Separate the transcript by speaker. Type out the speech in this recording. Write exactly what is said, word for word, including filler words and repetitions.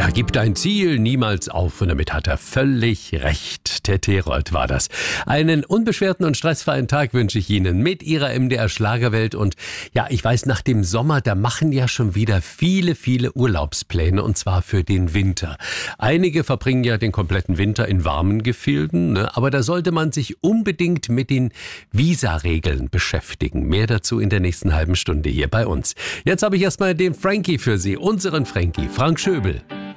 Speaker 1: Ja, gib dein Ziel niemals auf. Und damit hat er völlig recht. Der Terold war das. Einen unbeschwerten und stressfreien Tag wünsche ich Ihnen mit Ihrer M D R Schlagerwelt. Und ja, ich weiß, nach dem Sommer, da machen ja schon wieder viele, viele Urlaubspläne. Und zwar für den Winter. Einige verbringen ja den kompletten Winter in warmen Gefilden. Ne? Aber da sollte man sich unbedingt mit den Visa-Regeln beschäftigen. Mehr dazu in der nächsten halben Stunde hier bei uns. Jetzt habe ich erstmal den Frankie für Sie. Unseren Frankie, Frank Schöbel.